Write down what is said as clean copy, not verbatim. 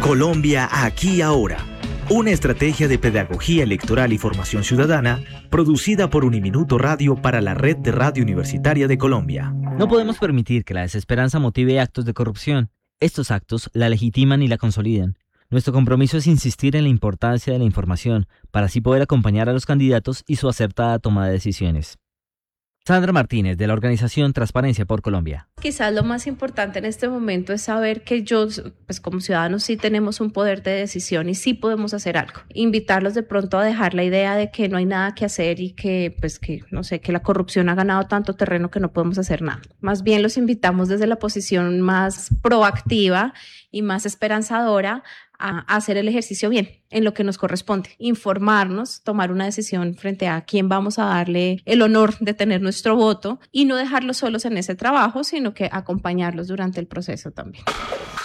Colombia aquí ahora. Una estrategia de pedagogía electoral y formación ciudadana producida por Uniminuto Radio para la Red de Radio Universitaria de Colombia. No podemos permitir que la desesperanza motive actos de corrupción. Estos actos la legitiman y la consolidan. Nuestro compromiso es insistir en la importancia de la información para así poder acompañar a los candidatos y su acertada toma de decisiones. Sandra Martínez, de la organización Transparencia por Colombia. Quizás lo más importante en este momento es saber que pues como ciudadanos sí tenemos un poder de decisión y sí podemos hacer algo. Invitarlos de pronto a dejar la idea de que no hay nada que hacer y que la corrupción ha ganado tanto terreno que no podemos hacer nada. Más bien los invitamos desde la posición más proactiva y más esperanzadora a hacer el ejercicio bien, en lo que nos corresponde, informarnos, tomar una decisión frente a quién vamos a darle el honor de tener nuestro voto y no dejarlos solos en ese trabajo, sino que acompañarlos durante el proceso también.